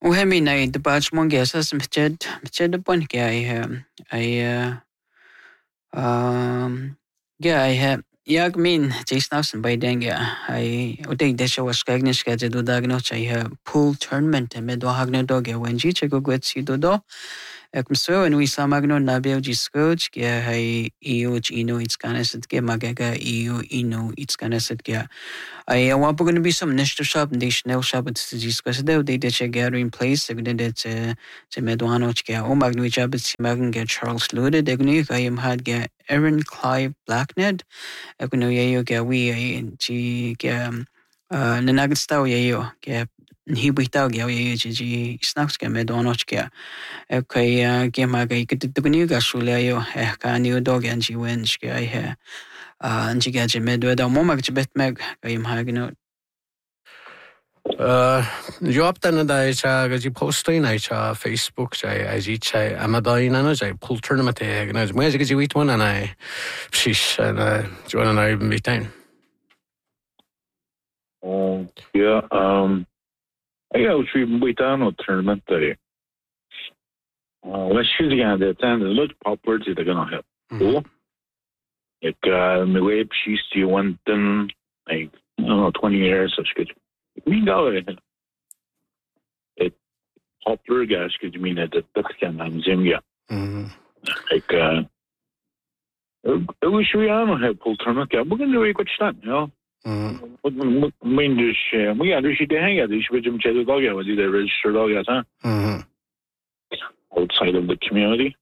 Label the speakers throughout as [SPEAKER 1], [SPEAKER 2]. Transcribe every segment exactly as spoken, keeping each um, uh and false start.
[SPEAKER 1] وهمي ناي دباج مونجي أساس مجد مجد بون جاي أي آم جاي ياك مين جيس نفسن بايدنجا أي وديك دشة وشكاغنش كاجة دو داغنو شاي pool tournament مدو هاغنو دوغا وانجي چگو گوتسي دو دو Ekmso and we samagno nabio jiskoch ge hai eu ino it's kana set ge magaga eu ino it's kana set ge I want going to be some nishto shop and the Chanel shop at the discuss they they did a gathering place they did it to Meduano ge o magno job at Magan get Charles Lude de gnu I am had ge Aaron Clive Blackned ekno ye ge we g ge nanagad staw ye ge he bitaw ge ye g snacks ge Meduano ge Okay, gemaga ikitugni gasuleyo eh kaniu dogan ji wench ge he and ji gaje medweda momag bet meg gayim hagno
[SPEAKER 2] Uh, job then da cha gaji posting I cha Facebook cha I ji cha amadaina no cha pool tournament e na mo gaji wit one and I shish and uh join and I meet time.
[SPEAKER 3] Um yeah um I go to wait on tournament there. Uh let's shoot again the time the look popular to the gonna help. Cool. Like uh my way she's you went then like I don't know twenty years such good. We go it popular guys could mean that that can I'm Zimya. Like uh I wish we don't have pool tournament. We're gonna do a good stuff, you know. Mm. Mean this we understand the hang out this with them cheddar dog was either registered dog yet, huh? Mm-hmm. Outside of the community.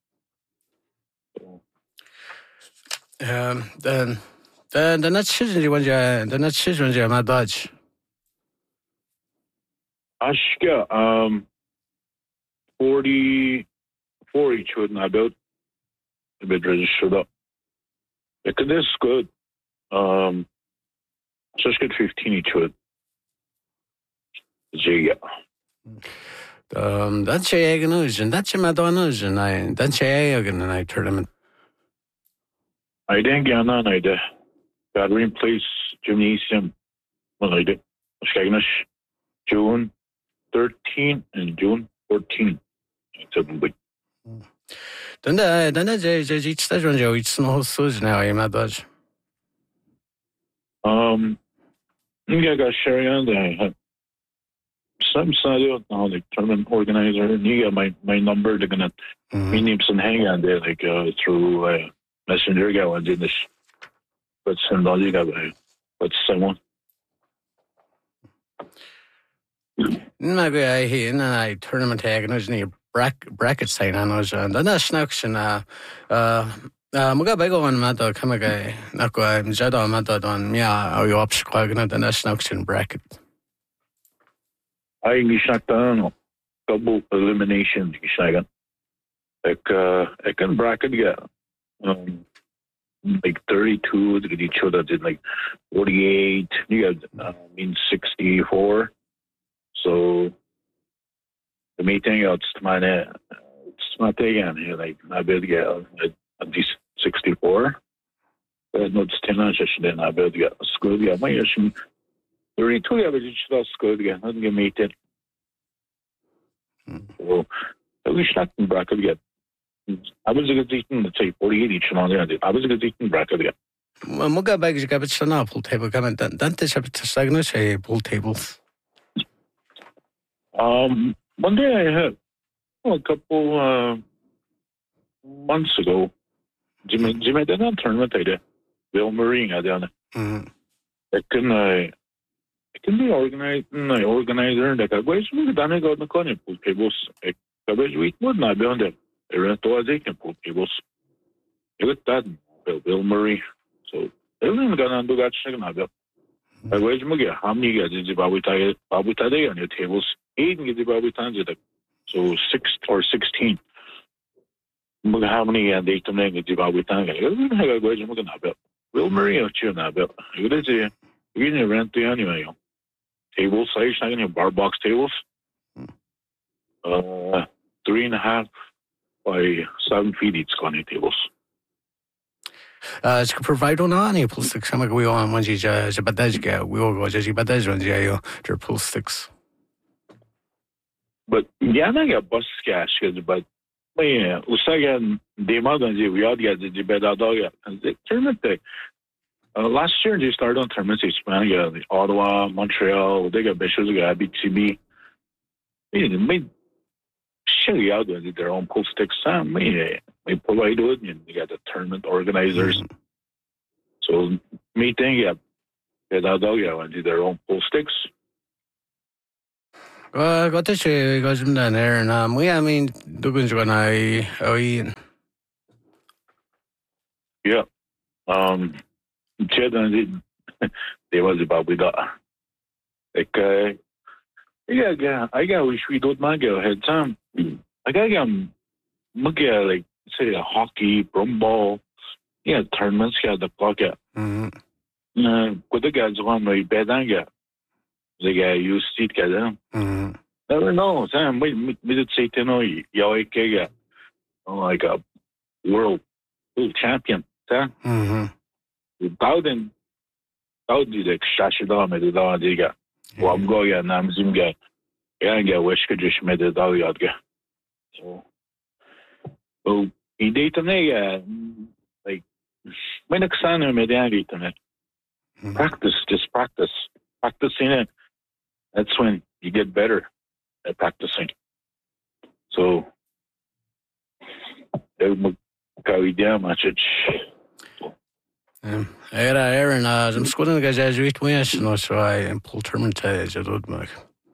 [SPEAKER 2] Um then then the next season when you the next season you my badge.
[SPEAKER 3] Ashka um forty four each would not built a bit registered up. It is good. Um so it's good fifteen each would. Yeah.
[SPEAKER 2] Um that's a news and that's a Madonna's and I that's a again and I tournament.
[SPEAKER 3] I didn't get on I did. Gathering place gymnasium. Well I did. June thirteen and June fourteen.
[SPEAKER 2] Then the then the each station Joe it's no Susan now I'm not dodge.
[SPEAKER 3] Um I got Sherry on there. Some side of the tournament organizer and you got my, my number they're gonna me name some hang on there like uh, through uh, messenger go and did this but send all you got but someone
[SPEAKER 2] Maybe I hear and I tournament tag and there's any bracket sign on those and then that's next and uh uh mga bago on mato kamaga nako I'm jado mato don yeah or you up squad and then that's next in bracket.
[SPEAKER 3] I shot down double eliminations second. Like uh I can bracket yeah. Um like thirty-two to each other did like forty-eight you got uh, I mean sixty-four. So the meeting out to my it's not again here like I bet get at least sixty-four. But not ten inches then I bet get school yeah my issue thirty-two yeah but it's not school again I didn't meet it. So at least not in bracket yet. I was a good eating let's say forty-eight each on there I was a good eating bracket yet.
[SPEAKER 2] Mga bags got it on pool table come and then this up to sagno say pool tables.
[SPEAKER 3] Um, one day I had well, a couple uh, months ago. Jimmy, Jimmy did not tournament. I did. Bill Marine, I did. I can I, I can be organized. I organizer. Like I was really done. I got the corner pool tables. I was weak more than I be on them. I ran to a day pool tables. I got that. Bill Bill Murray. So I didn't go on to that second. I built. I was mugi. How many guys did you buy with I buy with today on your tables? Eight and get the Bobby times it. So six or sixteen. How many and eight to nine get the Bobby time? I don't have a question. We're gonna build. Will Maria cheer now built. You did say you're gonna rent the anyway. Table size, not gonna bar box tables. Uh, three and a half by seven feet each corner tables.
[SPEAKER 2] Uh, it's provide on any pool sticks. I'm like we on one G J, but we all go just but there's one G I O, their pool sticks.
[SPEAKER 3] but yeah, I got bus cash, but yeah, usagan demo and we all get the better dog. Tournament day. Uh, last year they started on tournaments in Spain, Ottawa, Montreal, they got bishops, got B T B. They made shit out with their own pool sticks. They provide it, and they got the tournament organizers. Mm-hmm. So me think yeah, they got dog and their own pool sticks.
[SPEAKER 2] Well, got to say, got some down there, and um, we, I mean, Duggan's gonna, oh, Ian.
[SPEAKER 3] Yeah. Um, Children, they was about with that. Like, uh, yeah, yeah, I got wish we don't mind go ahead time. I got um, like, say, a hockey, ball, yeah, tournaments, yeah, the pocket. Mm-hmm. Uh, with the guys on my bed, I got. They got used to it, guys. Mm-hmm. Never know. Sam, we we did say to know you get like a world world champion. Mm-hmm. Thousand thousand like shashida me the da diga. Wam go ya nam zim ga. Ya ga wish could just me the da yad ga. So so in data ne like when exam me the data ne. Practice, just practice. Practicing it. That's when you get better at practicing. So, um,
[SPEAKER 2] Era Aaron, uh, I'm squatting the guys wait wish, no, so I am pull tournament as a road mark.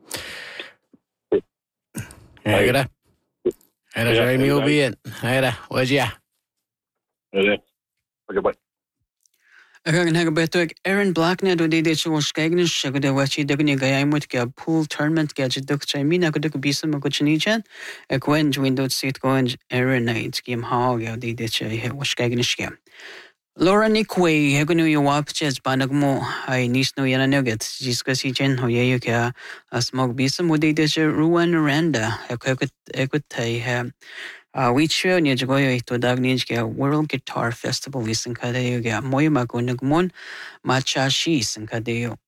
[SPEAKER 2] Era, Era, Jamie will be it. Era, was ya?
[SPEAKER 3] Okay, bye.
[SPEAKER 1] Again, hag beto Aaron Blacknet do de so skagnes go de wachi de ni ga imut ga pool tournament ga duk chamina go de bisam go chnichan e gwen window seat go Aaron night game ha ga de de che he was skagnes ga Laura Nikwe he go no yo wap ches banagmo ai nis no yana nuget discuss chen ho ye ka smog bisam wo de de ruan randa e ko e ko tai he Uh, we show ni jago yo ito dag ni ga World Guitar Festival isin kada yo ga moy magunagmon macha shi isin kada yo